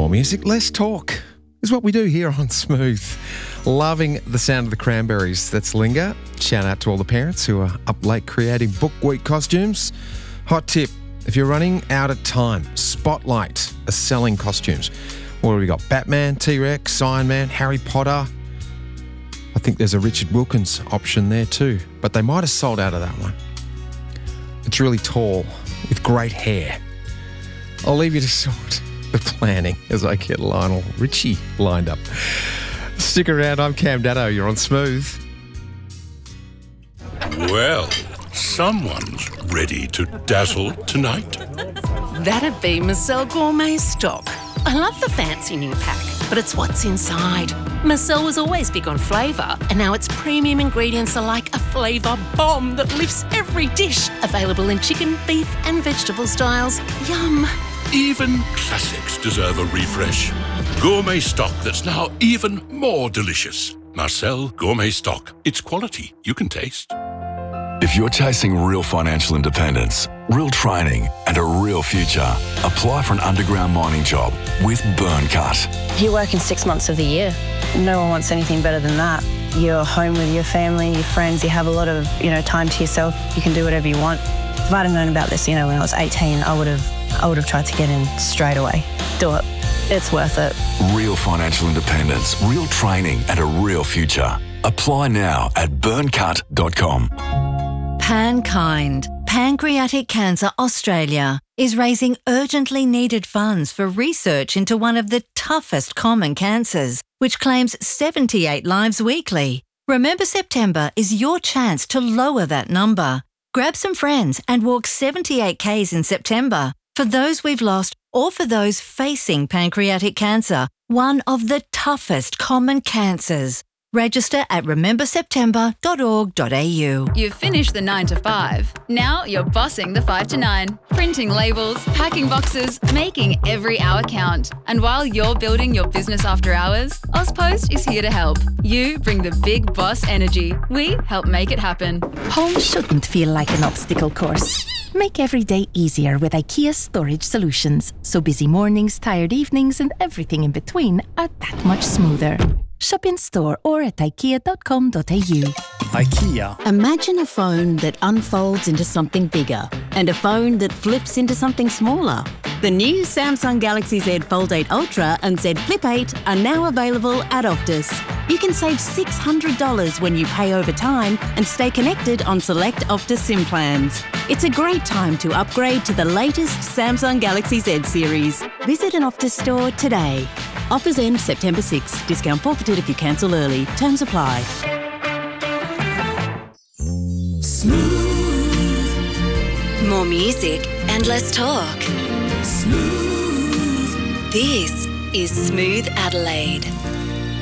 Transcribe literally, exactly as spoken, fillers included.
More music, less talk is what we do here on Smooth. Loving the sound of the Cranberries. That's Linger. Shout out to all the parents who are up late creating book week costumes. Hot tip, if you're running out of time, Spotlight are selling costumes. What have we got? Batman, T-Rex, Iron Man, Harry Potter. I think there's a Richard Wilkins option there too, but they might have sold out of that one. It's really tall with great hair. I'll leave you to sort the planning as I get Lionel Richie lined up. Stick around, I'm Cam Datto, you're on Smooth. Well, someone's ready to dazzle tonight. That'd be Marcel Gourmet Stock. I love the fancy new pack, but it's what's inside. Marcel was always big on flavour, and now its premium ingredients are like a flavour bomb that lifts every dish. Available in chicken, beef and vegetable styles. Yum! Even classics deserve a refresh. Gourmet stock that's now even more delicious. Marcel Gourmet Stock. It's quality you can taste. If you're chasing real financial independence, real training and a real future, apply for an underground mining job with Burncut. You work in six months of the year. No one wants anything better than that. You're home with your family, your friends, you have a lot of, you know, time to yourself. You can do whatever you want. If I'd have known about this, you know, when I was eighteen, I would have I would have tried to get in straight away. Do it. It's worth it. Real financial independence, real training and a real future. Apply now at burncut dot com. PanKind, Pancreatic Cancer Australia, is raising urgently needed funds for research into one of the toughest common cancers, which claims seventy-eight lives weekly. Remember September is your chance to lower that number. Grab some friends and walk seventy-eight kays in September for those we've lost or for those facing pancreatic cancer, one of the toughest common cancers. Register at remember september dot org dot a u. You've finished the nine to five. Now you're bossing the five to nine. Printing labels, packing boxes, making every hour count. And while you're building your business after hours, AusPost is here to help. You bring the big boss energy. We help make it happen. Home shouldn't feel like an obstacle course. Make every day easier with IKEA Storage Solutions, so busy mornings, tired evenings and everything in between are that much smoother. Shop in store or at ikea dot com dot a u. IKEA. Imagine a phone that unfolds into something bigger and a phone that flips into something smaller. The new Samsung Galaxy Z Fold eight Ultra and Z Flip eight are now available at Optus. You can save six hundred dollars when you pay over time and stay connected on select Optus SIM plans. It's a great time to upgrade to the latest Samsung Galaxy Z series. Visit an Optus store today. Offers end September sixth. Discount forfeited if you cancel early. Terms apply. Smooth. More music and less talk. Smooth. This is Smooth Adelaide.